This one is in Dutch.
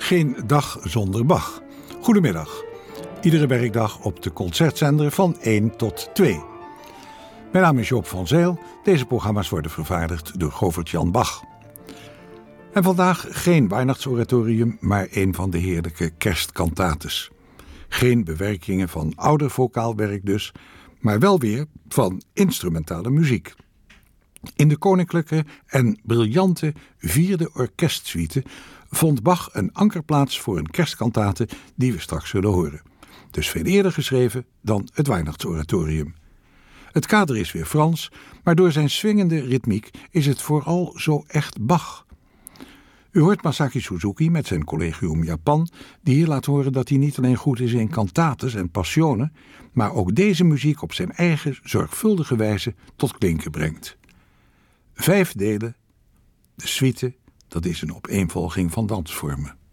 Geen dag zonder Bach. Goedemiddag. Iedere werkdag op de concertzender van 1 tot 2. Mijn naam is Joop van Zijl. Deze programma's worden vervaardigd door Govert-Jan Bach. En vandaag geen weihnachtsoratorium, maar een van de heerlijke kerstkantates. Geen bewerkingen van ouder vocaalwerk dus, maar wel weer van instrumentale muziek. In de koninklijke en briljante 4e orkestsuite vond Bach een ankerplaats voor een kerstkantate die we straks zullen horen. Dus veel eerder geschreven dan het weihnachtsoratorium. Het kader is weer Frans, maar door zijn swingende ritmiek is het vooral zo echt Bach. U hoort Masaki Suzuki met zijn Collegium Japan, die hier laat horen dat hij niet alleen goed is in cantates en passionen, maar ook deze muziek op zijn eigen zorgvuldige wijze tot klinken brengt. 5 delen, de suite, dat is een opeenvolging van dansvormen.